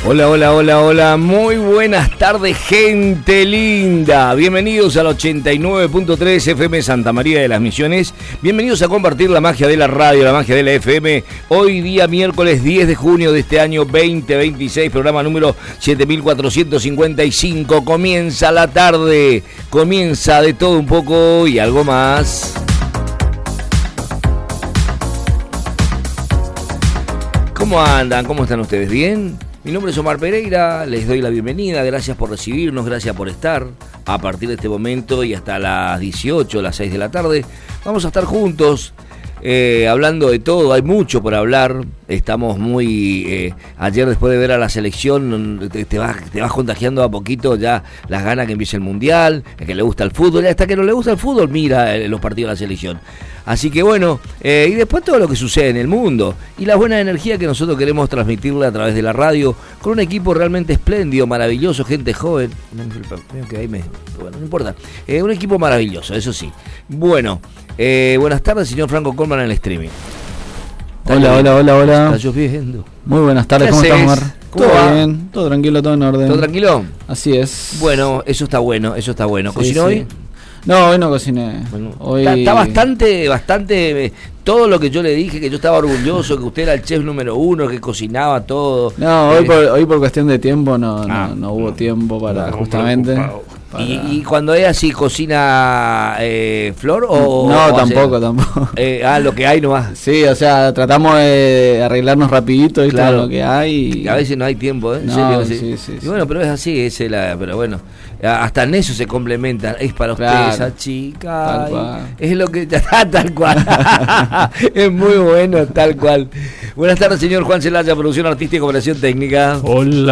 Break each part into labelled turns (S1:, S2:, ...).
S1: Hola, hola, hola, hola, muy buenas tardes, gente linda. Bienvenidos al 89.3 FM Santa María de las Misiones. Bienvenidos a compartir la magia de la radio, la magia de la FM. Hoy día miércoles 10 de junio de este año 2026, programa número 7455. Comienza la tarde, comienza de todo un poco y algo más. ¿Cómo andan? ¿Cómo están ustedes? ¿Bien? Mi nombre es Omar Pereira, les doy la bienvenida, gracias por recibirnos, gracias por estar. A partir de este momento y hasta las 18, las 6 de la tarde, vamos a estar juntos hablando de todo, hay mucho por hablar. Estamos muy... ayer después de ver a la selección te vas contagiando a poquito ya las ganas que empiece el Mundial, el que le gusta el fútbol, hasta que no le gusta el fútbol mira los partidos de la selección. Así que bueno, y después todo lo que sucede en el mundo y la buena energía que nosotros queremos transmitirle a través de la radio con un equipo realmente espléndido, maravilloso, gente joven. Bueno, no importa. Un equipo maravilloso, eso sí. Bueno, buenas tardes, señor Franco Colman en el streaming.
S2: Hola.
S1: Está lloviendo.
S2: Muy buenas tardes, ¿cómo estás, Omar?
S1: ¿Todo
S2: bien? Todo tranquilo, todo en orden.
S1: ¿Todo tranquilo?
S2: Así es.
S1: Bueno, eso está bueno. ¿Cocinó hoy?
S2: No, hoy no cociné.
S1: Bueno,
S2: hoy...
S1: Está bastante todo lo que yo le dije, que yo estaba orgulloso, que usted era el chef número 1, que cocinaba todo.
S2: No, hoy por cuestión de tiempo no hubo tiempo para justamente.
S1: ¿Y cuando es así, cocina Flor o...?
S2: No, tampoco.
S1: Lo que hay nomás.
S2: Sí, o sea, tratamos de arreglarnos rapidito, ¿viste?
S1: Claro.
S2: Lo que hay.
S1: Y a veces no hay tiempo, ¿eh? ¿En
S2: no,
S1: serio?
S2: Sí.
S1: Y bueno, pero es así, pero bueno, hasta en eso se complementan. Es para usted esa chica.
S2: Tal cual.
S1: Es lo que... tal cual. Es muy bueno, tal cual. Buenas tardes, señor Juan Celaya, producción artística y cooperación técnica.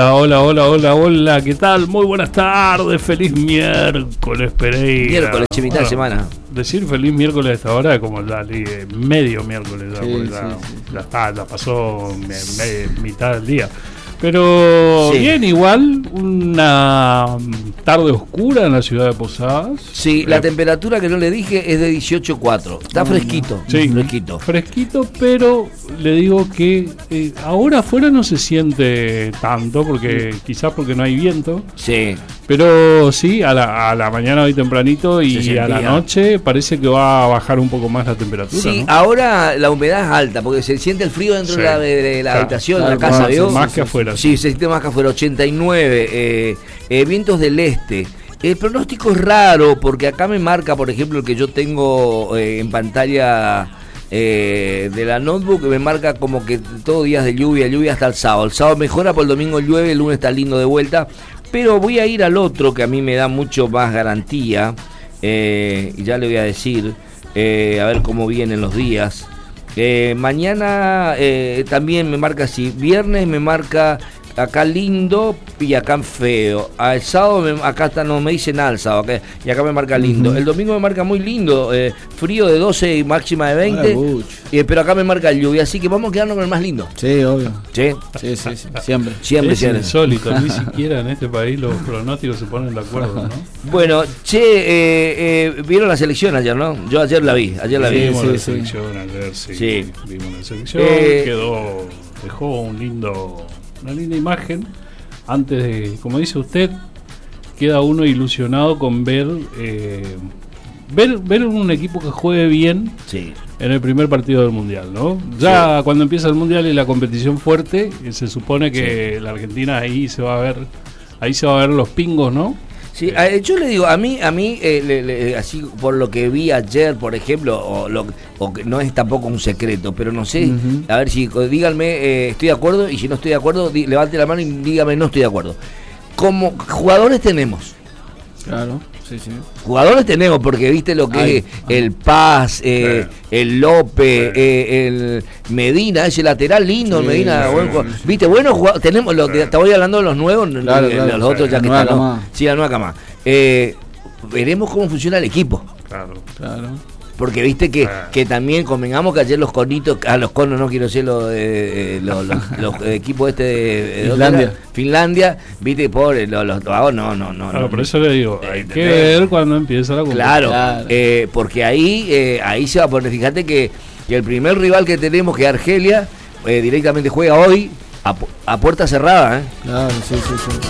S3: Hola, ¿qué tal? Muy buenas tardes, feliz miércoles, Pereira.
S1: Miércoles, mitad de semana.
S3: Decir feliz miércoles a esta hora es como medio miércoles ya,
S2: Sí,
S3: ya está, ya pasó mitad del día. Pero
S1: sí.
S3: Bien, igual, una tarde oscura en la ciudad de Posadas.
S1: Sí, la temperatura que no le dije es de 18.4. Está fresquito.
S3: Sí, fresquito, pero le digo que ahora afuera no se siente tanto, quizás porque no hay viento.
S1: Sí.
S3: Pero sí, a la mañana hoy tempranito y a la
S1: sentía.
S3: noche parece que va a bajar un poco más la temperatura.
S1: Sí,
S3: ¿no?
S1: Ahora la humedad es alta porque se siente el frío dentro de la habitación, de la
S2: claro,
S1: casa, ¿vio?
S3: Más que afuera.
S1: Sí, se siente más que afuera. 89, vientos del este. El pronóstico es raro porque acá me marca, por ejemplo, el que yo tengo en pantalla de la notebook, me marca como que todo días de lluvia hasta el sábado. El sábado mejora, por el domingo llueve, el lunes está lindo de vuelta. Pero voy a ir al otro que a mí me da mucho más garantía, y ya le voy a decir, a ver cómo vienen los días. Mañana también me marca así, viernes me marca acá lindo y acá feo. El sábado acá no me dicen nada el sábado, y acá me marca lindo. El domingo me marca muy lindo, frío de 12 y máxima de 20, pero acá me marca lluvia, así que vamos a quedarnos con el más lindo.
S2: Sí, obvio.
S1: Sí,
S2: Siempre.
S3: Es insólito, ni siquiera en este país los pronósticos se ponen de acuerdo, ¿no?
S1: Bueno, vieron la selección ayer, ¿no? Yo ayer la vi.
S3: Vimos la selección ayer, sí. Vimos la selección, dejó una linda imagen. Antes de, como dice usted, queda uno ilusionado con ver un equipo que juegue bien en el primer partido del Mundial, ¿no? Ya cuando empieza el Mundial y la competición fuerte, se supone que la Argentina ahí se va a ver los pingos, ¿no?
S1: Sí, yo le digo, a mí así por lo que vi ayer, por ejemplo, o que no es tampoco un secreto, pero no sé, a ver si, díganme, estoy de acuerdo, y si no estoy de acuerdo, levante la mano y dígame, no estoy de acuerdo. Como jugadores tenemos.
S2: Claro, sí.
S1: Jugadores tenemos, porque viste lo que es el Paz, el López, el Medina, ese lateral lindo, el Medina, viste, bueno, tenemos, lo que te voy hablando de los nuevos, los otros ya que están, ¿no? Sí, la nueva cama. Veremos cómo funciona el equipo.
S3: Claro.
S1: Porque viste que también convengamos que ayer los conitos, los conos no quiero decir los equipos de Finlandia, viste, pobre, los
S3: Claro, por eso le digo, hay que ver cuando empieza la competición.
S1: Claro, porque ahí se va a poner, fíjate que el primer rival que tenemos, que es Argelia, directamente juega hoy A puerta cerrada, ¿eh?
S2: Claro, sí.